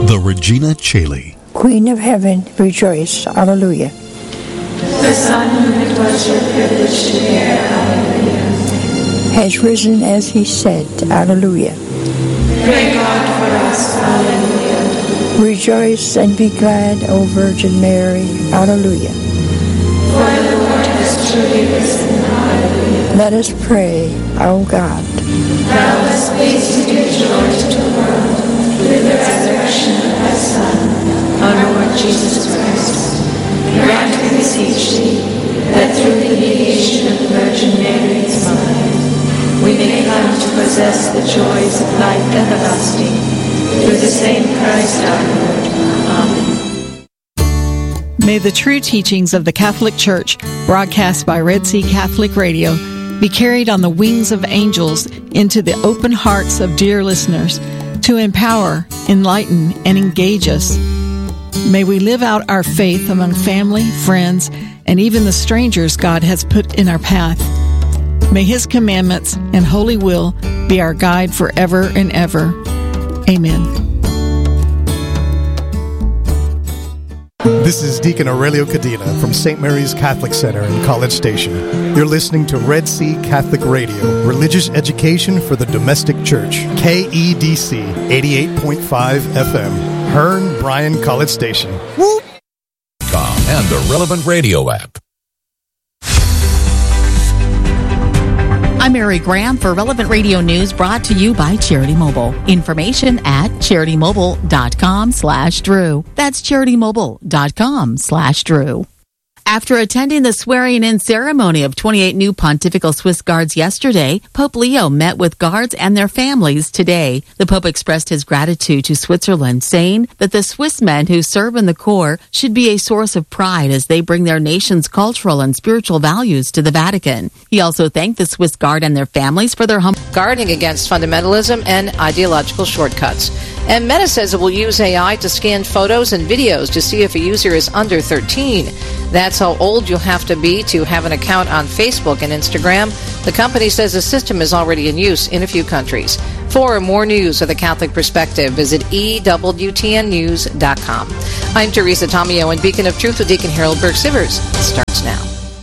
The Regina Caeli. Queen of Heaven, rejoice. Alleluia. The Son whom it was your privilege to bear, alleluia, has risen as he said, alleluia. Pray God for us, alleluia. Rejoice and be glad, O Virgin Mary, alleluia. For the Lord has truly risen, alleluia. Let us pray, O God. Thou hast pleased to give joy to the world with the resurrection of thy Son, our Lord Jesus Christ. Grant, we beseech thee, that through the mediation of the Virgin Mary, his mother, we may come to possess the joys of life everlasting, through the same Christ our Lord. Amen. May the true teachings of the Catholic Church, broadcast by Red Sea Catholic Radio, be carried on the wings of angels into the open hearts of dear listeners to empower, enlighten, and engage us. May we live out our faith among family, friends, and even the strangers God has put in our path. May His commandments and holy will be our guide forever and ever. Amen. This is Deacon Aurelio Cadena from St. Mary's Catholic Center in College Station. You're listening to Red Sea Catholic Radio, religious education for the domestic church. KEDC 88.5 FM. Hearn, Bryan, College Station. Whoop! And the relevant radio app. I'm Mary Graham for Relevant Radio News, brought to you by Charity Mobile. Information at CharityMobile.com/Drew. That's CharityMobile.com/Drew. After attending the swearing-in ceremony of 28 new pontifical Swiss guards yesterday, Pope Leo met with guards and their families today. The Pope expressed his gratitude to Switzerland, saying that the Swiss men who serve in the Corps should be a source of pride as they bring their nation's cultural and spiritual values to the Vatican. He also thanked the Swiss Guard and their families for their guarding against fundamentalism and ideological shortcuts. And Meta says it will use AI to scan photos and videos to see if a user is under 13. That's how old you'll have to be to have an account on Facebook and Instagram. The company says the system is already in use in a few countries. For more news of the Catholic perspective, visit EWTNnews.com. I'm Teresa Tomeo in Beacon of Truth with Deacon Harold Burke-Sivers. It starts now.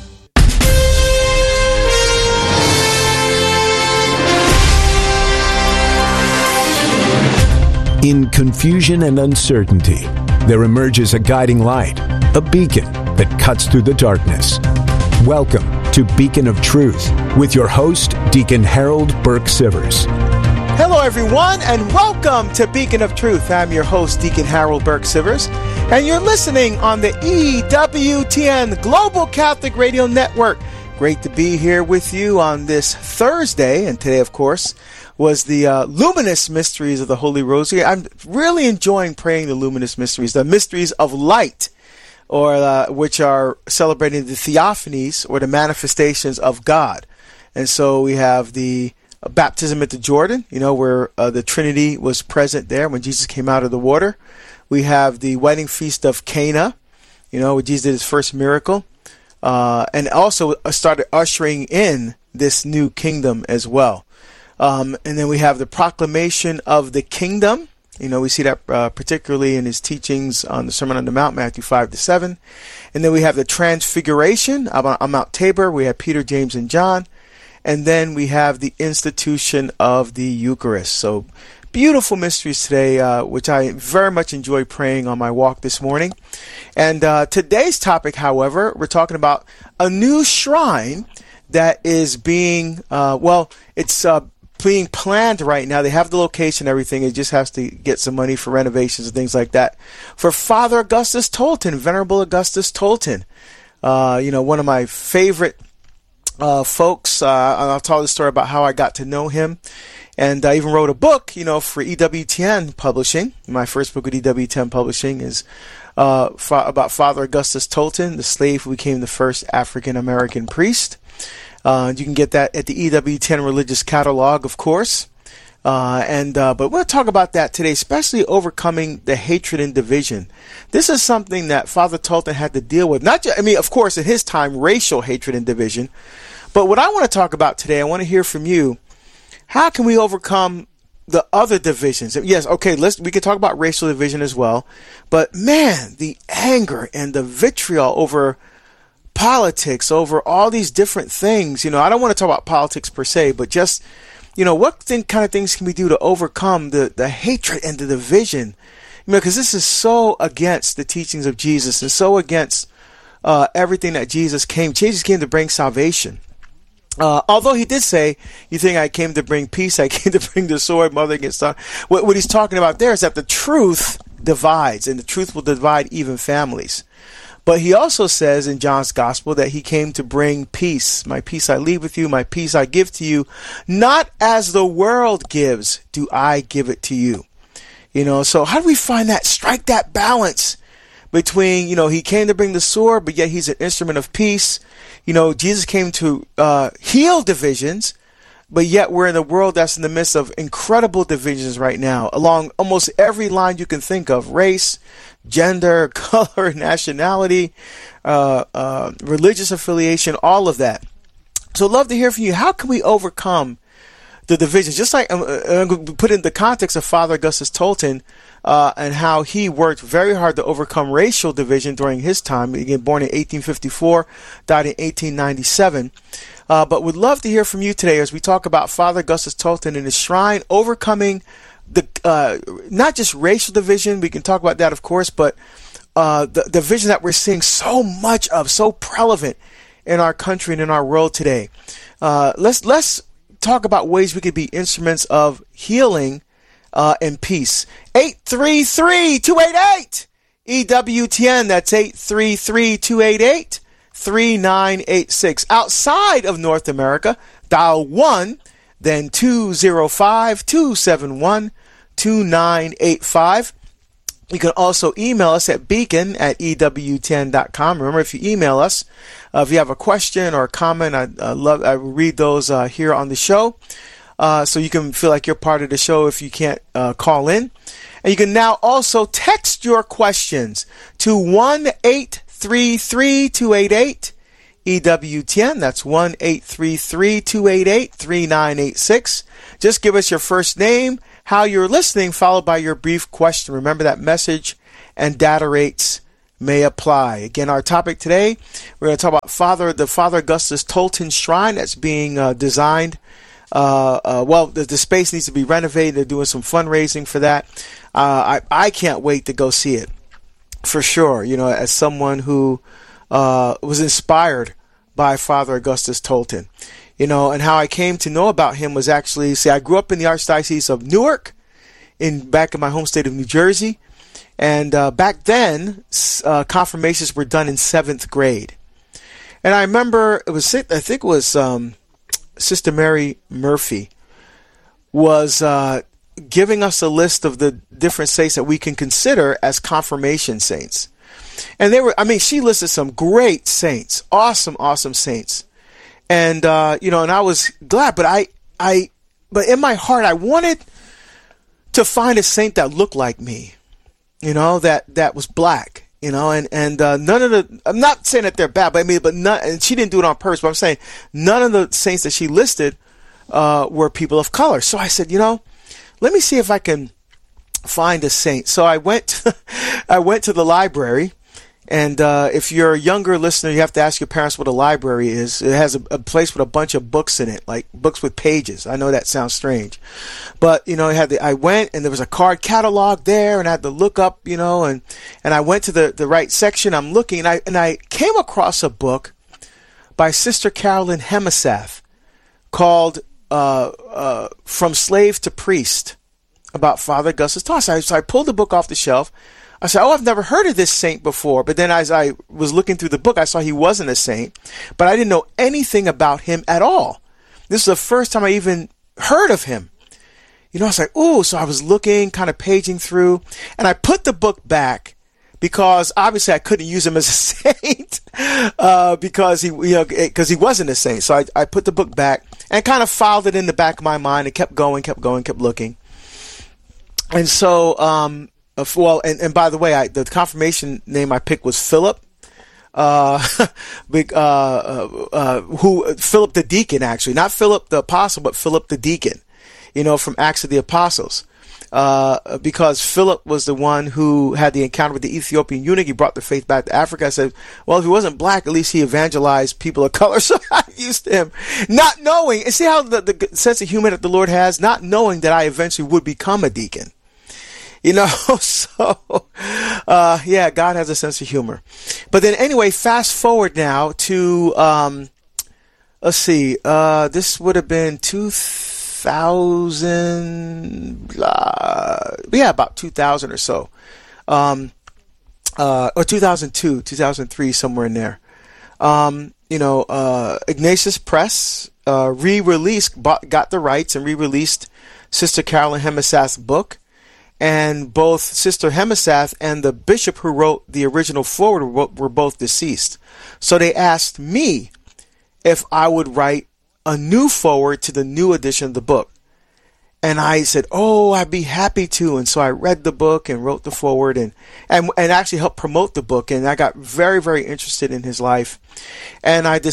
In confusion and uncertainty, there emerges a guiding light, a beacon that cuts through the darkness. Welcome to Beacon of Truth with your host, Deacon Harold Burke-Sivers. Hello, everyone, and welcome to Beacon of Truth. I'm your host, Deacon Harold Burke-Sivers, and you're listening on the EWTN Global Catholic Radio Network. Great to be here with you on this Thursday, and today, of course, was the luminous mysteries of the Holy Rosary. I'm really enjoying praying the luminous mysteries, the mysteries of light, or which are celebrating the theophanies, or the manifestations of God. And so we have the baptism at the Jordan, where the Trinity was present there when Jesus came out of the water. We have the wedding feast of Cana, where Jesus did his first miracle, and also started ushering in this new kingdom as well. And then we have the proclamation of the kingdom. We see that particularly in his teachings on the Sermon on the Mount, Matthew 5-7. And then we have the transfiguration on Mount Tabor. We have Peter, James, and John. And then we have the institution of the Eucharist. So beautiful mysteries today, which I very much enjoy praying on my walk this morning. And today's topic, however, we're talking about a new shrine that is being, it's being planned right now. They have the location, everything. It just has to get some money for renovations and things like that. For Father Augustus Tolton, Venerable Augustus Tolton, one of my favorite folks. I'll tell the story about how I got to know him. And I even wrote a book, for EWTN Publishing. My first book with EWTN Publishing is about Father Augustus Tolton, the slave who became the first African-American priest. You can get that at the EWTN Religious Catalog, of course. But we'll talk about that today, especially overcoming the hatred and division. This is something that Father Tolton had to deal with. Of course, in his time, racial hatred and division. But what I want to talk about today, I want to hear from you. How can we overcome the other divisions. Yes, okay, we can talk about racial division as well. But man, the anger and the vitriol over politics, over all these different things. I don't want to talk about politics per se, but just, what kind of things can we do to overcome the hatred and the division? Because this is so against the teachings of Jesus and so against everything that Jesus came to bring salvation. Although he did say, you think I came to bring peace, I came to bring the sword, mother against son. What he's talking about there is that the truth divides, and the truth will divide even families. But he also says in John's gospel that he came to bring peace. My peace I leave with you, my peace I give to you. Not as the world gives, do I give it to you. So how do we find that, strike that balance between, he came to bring the sword, but yet he's an instrument of peace. Jesus came to heal divisions, but yet we're in a world that's in the midst of incredible divisions right now, along almost every line you can think of: race, gender, color, nationality, religious affiliation, all of that. So I'd love to hear from you. How can we overcome the divisions? Just like I'm going to put in the context of Father Augustus Tolton, and how he worked very hard to overcome racial division during his time. Again, born in 1854, died in 1897. But would love to hear from you today as we talk about Father Augustus Tolton and his shrine, overcoming the not just racial division. We can talk about that, of course, but the division that we're seeing so much of, so prevalent in our country and in our world today. Let's talk about ways we could be instruments of healing and peace. 833-288 EWTN. That's 833-288-3986. Outside of North America, dial 1, then 205-271-2985. You can also email us at beacon@ewtn.com. Remember, if you email us, if you have a question or a comment, I read those here on the show. So you can feel like you're part of the show if you can't call in. And you can now also text your questions to 1-833-288-EWTN. That's 1-833-288-3986. Just give us your first name, how you're listening, followed by your brief question. Remember that message and data rates may apply. Again, our topic today, we're going to talk about the Father Augustus Tolton Shrine that's being designed. The space needs to be renovated. They're doing some fundraising for that. I can't wait to go see it, for sure. As someone who was inspired by Father Augustus Tolton, and how I came to know about him was actually, I grew up in the Archdiocese of Newark, back in my home state of New Jersey, and back then confirmations were done in 7th grade, and I remember it was Sister Mary Murphy was giving us a list of the different saints that we can consider as confirmation saints. And she listed some great saints, awesome saints. And, and I was glad, but but in my heart, I wanted to find a saint that looked like me, that was black. And none of I'm not saying that they're bad, but and she didn't do it on purpose, but I'm saying none of the saints that she listed were people of color. So I said, let me see if I can find a saint. So I went to the library, and if you're a younger listener, you have to ask your parents what a library is. It has a place with a bunch of books in it, like books with pages. I know that sounds strange, but I went, and there was a card catalog there, and I had to look up, and I went to the right section. I'm looking, and I came across a book by Sister Carolyn Hemisath called From Slave to Priest, about Father Augustus Tolton. So I pulled the book off the shelf. I said, I've never heard of this saint before. But then as I was looking through the book, I saw he wasn't a saint, but I didn't know anything about him at all. This is the first time I even heard of him. I was like, ooh, so I was looking, kind of paging through, and I put the book back because obviously I couldn't use him as a saint because he wasn't a saint. So I put the book back and kind of filed it in the back of my mind and kept looking. And so, and by the way, the confirmation name I picked was Philip, Philip the deacon, actually, not Philip the apostle, but Philip the deacon. from Acts of the Apostles. Because Philip was the one who had the encounter with the Ethiopian eunuch. He brought the faith back to Africa. I said, well, if he wasn't black, at least he evangelized people of color. So I used him, not knowing, and see how the sense of humor that the Lord has, not knowing that I eventually would become a deacon. So, God has a sense of humor. But then anyway, fast forward now to, let's see, this would have been 2000, about 2000 or so, or 2002, 2003, somewhere in there. Ignatius Press got the rights and re-released Sister Carolyn Hemisath's book, and both Sister Hemisath and the bishop who wrote the original foreword were both deceased. So they asked me if I would write a new foreword to the new edition of the book. And I said, I'd be happy to. And so I read the book and wrote the foreword and actually helped promote the book. And I got very, very interested in his life. And I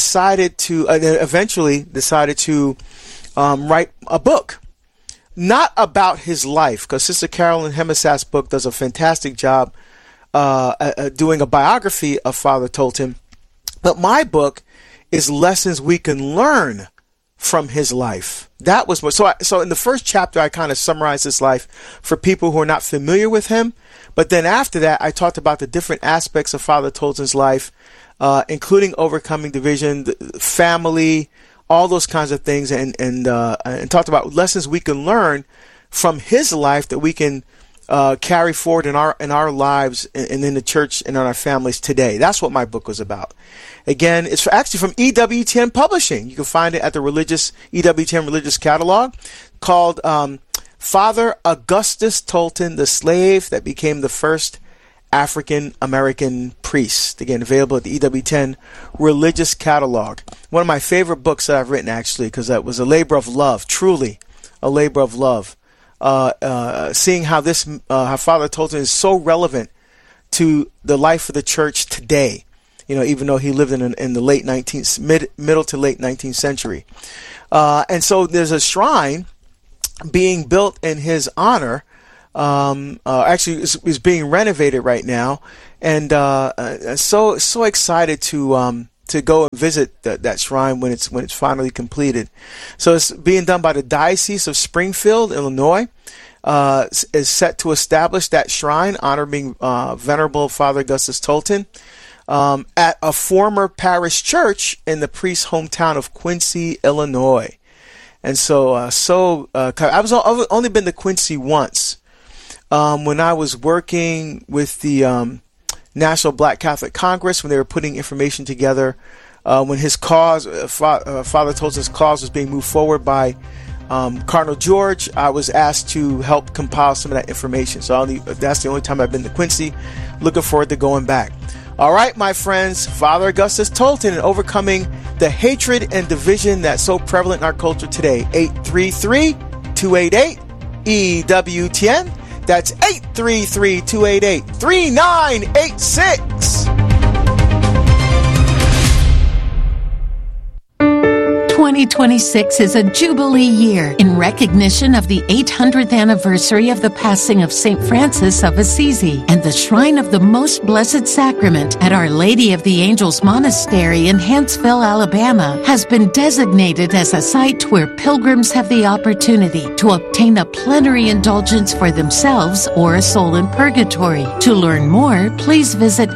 eventually decided to write a book, not about his life, because Sister Carolyn Hemisath's book does a fantastic job doing a biography of Father Tolton. But my book is lessons we can learn from his life. That was more, so in the first chapter, I kind of summarized his life for people who are not familiar with him. But then after that, I talked about the different aspects of Father Tolton's life, including overcoming division, family, all those kinds of things, and talked about lessons we can learn from his life that we can carry forward in our lives and in the church and in our families today. That's what my book was about. Again, it's actually from EWTN Publishing. You can find it at the EWTN Religious Catalog, called Father Augustus Tolton, the Slave That Became the First African American Priest. Again, available at the EWTN Religious Catalog. One of my favorite books that I've written, actually, because that was a labor of love, truly a labor of love. Seeing how how Father Tolton is so relevant to the life of the church today. Even though he lived in the late middle to late 19th century. And so there's a shrine being built in his honor. Actually is being renovated right now. And so excited to go and visit that shrine when it's finally completed. So it's being done by the Diocese of Springfield, Illinois. Is set to establish that shrine honoring Venerable Father Augustus Tolton. At a former parish church in the priest's hometown of Quincy, Illinois. And so, I've only been to Quincy once, when I was working with the National Black Catholic Congress, when they were putting information together, when his cause, Father Tolton's cause, was being moved forward by Cardinal George. I was asked to help compile some of that information. So that's the only time I've been to Quincy. Looking forward to going back. All right, my friends, Father Augustus Tolton and overcoming the hatred and division that's so prevalent in our culture today. 833-288-EWTN. That's 833-288-3986. 2026 is a Jubilee year in recognition of the 800th anniversary of the passing of St. Francis of Assisi, and the Shrine of the Most Blessed Sacrament at Our Lady of the Angels Monastery in Huntsville, Alabama, has been designated as a site where pilgrims have the opportunity to obtain a plenary indulgence for themselves or a soul in purgatory. To learn more, please visit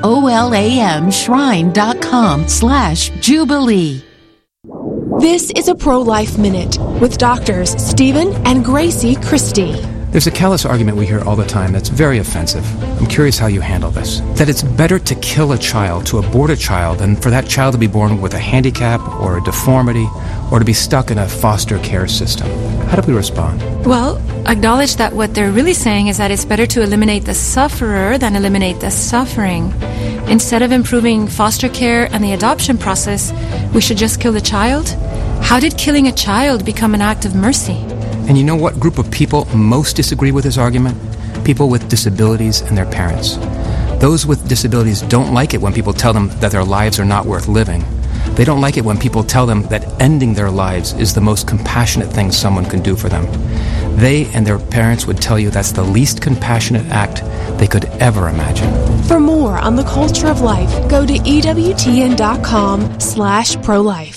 olamshrine.com/Jubilee. This is a Pro-Life Minute with doctors Stephen and Gracie Christie. There's a callous argument we hear all the time that's very offensive. I'm curious how you handle this. That it's better to kill a child, to abort a child, than for that child to be born with a handicap or a deformity or to be stuck in a foster care system. How do we respond? Well, acknowledge that what they're really saying is that it's better to eliminate the sufferer than eliminate the suffering. Instead of improving foster care and the adoption process, we should just kill the child? How did killing a child become an act of mercy? And you know what group of people most disagree with this argument? People with disabilities and their parents. Those with disabilities don't like it when people tell them that their lives are not worth living. They don't like it when people tell them that ending their lives is the most compassionate thing someone can do for them. They and their parents would tell you that's the least compassionate act they could ever imagine. For more on the culture of life, go to EWTN.com/pro-life.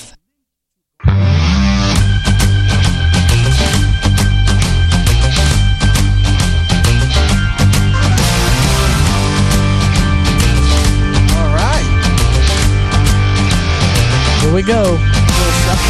Here we go.